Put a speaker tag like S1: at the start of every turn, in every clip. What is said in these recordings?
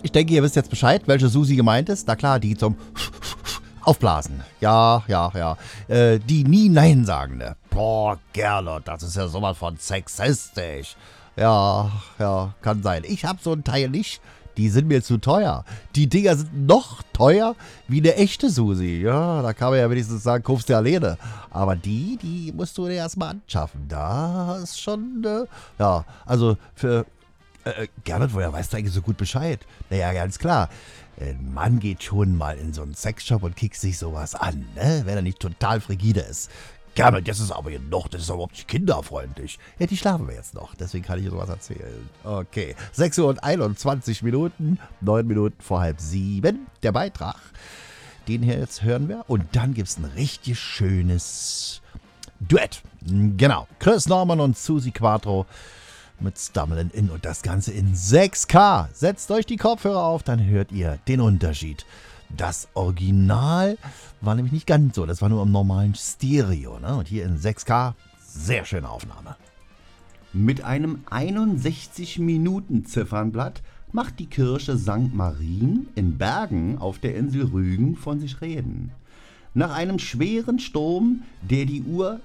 S1: ich denke, ihr wisst jetzt Bescheid, welche Susi gemeint ist. Na klar, die zum Aufblasen. Ja. Die nie Nein sagende. Boah, Gerlot, das ist ja sowas von sexistisch. Ja, kann sein. Ich hab so ein Teil nicht. Die sind mir zu teuer. Die Dinger sind noch teuer wie eine echte Susi. Ja, da kann man ja wenigstens sagen, kaufst du alleine. Aber die musst du dir erstmal anschaffen. Da ist schon, also für Gernot, woher weißt du eigentlich so gut Bescheid? Naja, ganz klar. Ein Mann geht schon mal in so einen Sexshop und kickt sich sowas an, ne? Wenn er nicht total frigide ist. Gernot, das ist aber hier noch, das ist überhaupt nicht kinderfreundlich. Ja, die schlafen wir jetzt noch, deswegen kann ich dir sowas erzählen. Okay, 6 Uhr und 21 Minuten, 9 Minuten vor 6:30, der Beitrag. Den hier jetzt hören wir und dann gibt's ein richtig schönes Duett. Genau, Chris Norman und Susi Quattro mit Stumblin' In und das Ganze in 6K. Setzt euch die Kopfhörer auf, dann hört ihr den Unterschied. Das Original war nämlich nicht ganz so, das war nur im normalen Stereo, ne? Und hier in 6K, sehr schöne Aufnahme.
S2: Mit einem 61-Minuten-Ziffernblatt macht die Kirche St. Marien in Bergen auf der Insel Rügen von sich reden. Nach einem schweren Sturm, der die Uhr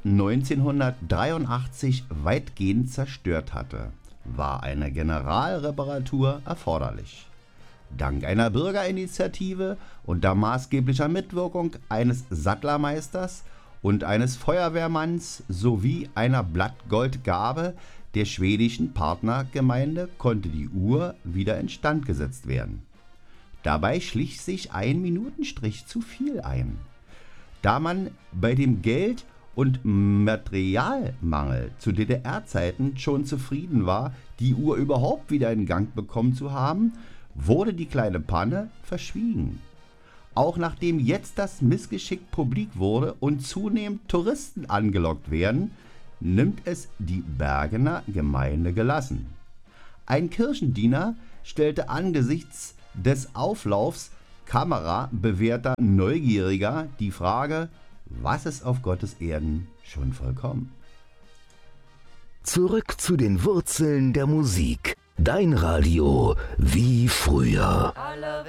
S2: 1983 weitgehend zerstört hatte, war eine Generalreparatur erforderlich. Dank einer Bürgerinitiative unter maßgeblicher Mitwirkung eines Sattlermeisters und eines Feuerwehrmanns sowie einer Blattgoldgabe der schwedischen Partnergemeinde konnte die Uhr wieder instand gesetzt werden. Dabei schlich sich ein Minutenstrich zu viel ein. Da man bei dem Geld- und Materialmangel zu DDR-Zeiten schon zufrieden war, die Uhr überhaupt wieder in Gang bekommen zu haben, wurde die kleine Panne verschwiegen. Auch nachdem jetzt das Missgeschick publik wurde und zunehmend Touristen angelockt werden, nimmt es die Bergener Gemeinde gelassen. Ein Kirchendiener stellte angesichts des Auflaufs kamerabewährter Neugieriger die Frage, was ist auf Gottes Erden schon vollkommen?
S3: Zurück zu den Wurzeln der Musik. Dein Radio wie früher.